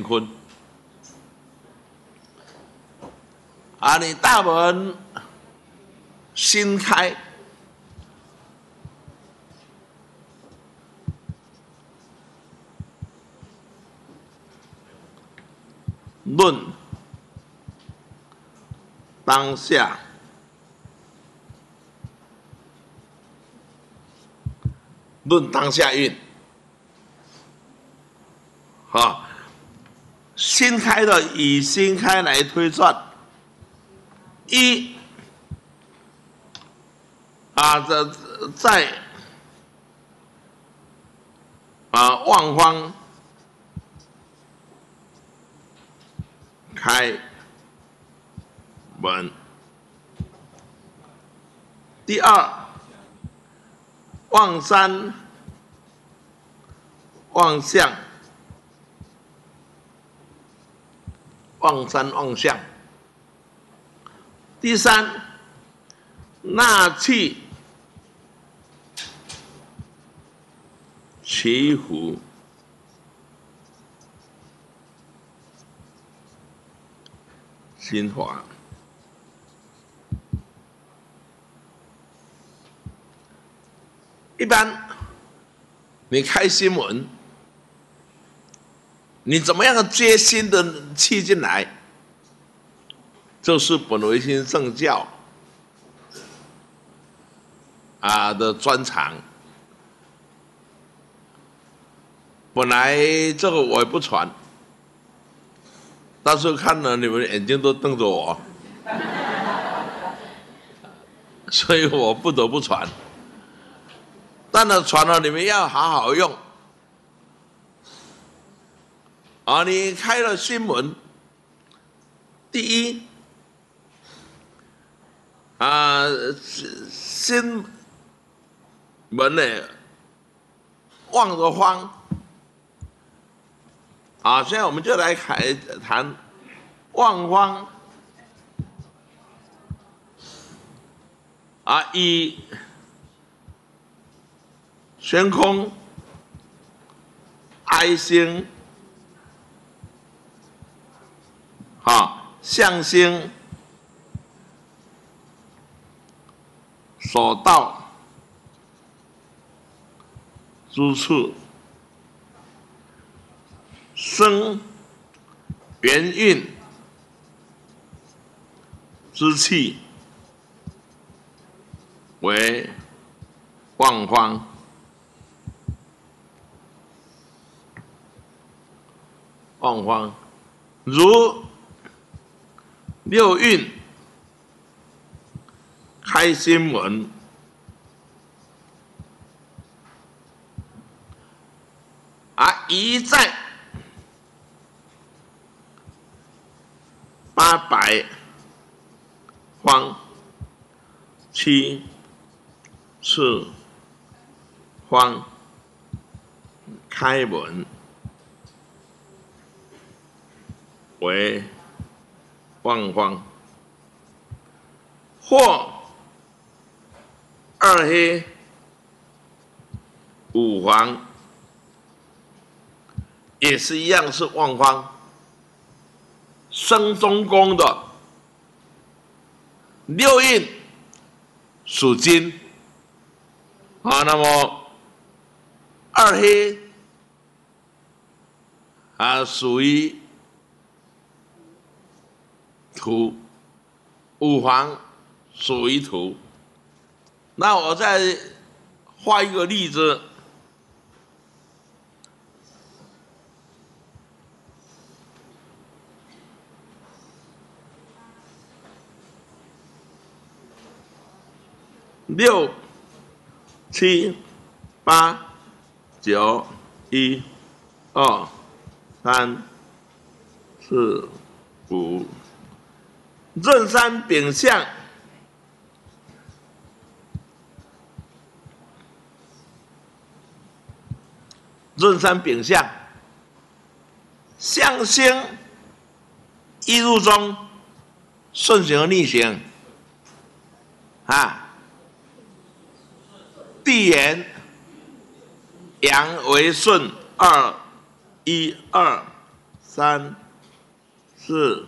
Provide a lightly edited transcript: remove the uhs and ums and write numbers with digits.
坤。啊，你大门新开，论当下运，好，新开的以新开来推算，在旺方开门。第二，旺山旺相，旺山旺相。第三，纳气祈福，新华。一般你开新门，你怎么样接新的气进来？这是本维新圣教的专长。本来这个我也不传，但是看了你们眼睛都瞪着我，所以我不得不传。但是传了，你们要好好用。你开了新门，第一，新门呢旺的方，现在我们就来谈旺方，以悬空、哀星、象星所到诸处，生元运之气为旺方。旺方如六运开新门，宜在800方7次方开门为旺方，或2黑5黄也是一样是旺方。生中宫的六运属金，那么2黑属于土，5黄属于土。那我再画一个例子，6、7、8、9、1、2、3、4、5，壬山丙相，壬山丙相，相星一入中，顺行和逆行，地沿阳为顺，2、1、2、 3、4、